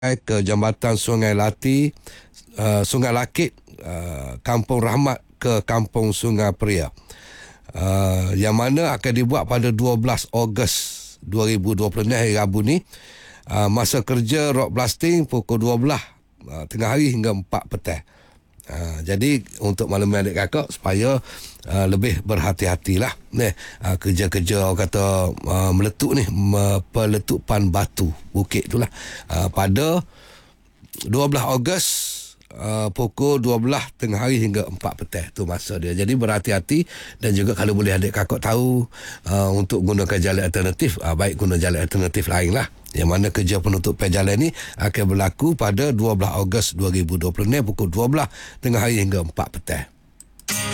ke Jambatan Sungai Lati, Sungai Lakit, Kampung Rahmat ke Kampung Sungai Peria. Yang mana akan dibuat pada 12 Ogos 2020 ni, hari Rabu ni. Masa kerja rock blasting pukul 12 tengah hari hingga 4 petang. Jadi untuk makluman adik kakak supaya lebih berhati-hatilah ni, kerja-kerja orang kata meletup ni, peletupan batu bukit itulah, pada 12 Ogos pukul 12 tengah hari hingga 4 petang tu masa dia. Jadi berhati-hati, dan juga kalau boleh adik kakak tahu untuk gunakan jalan alternatif, baik guna jalan alternatif lain lah, yang mana kerja penutupan jalan ni akan berlaku pada 12 Ogos 2020 ni pukul 12 tengah hari hingga 4 petang.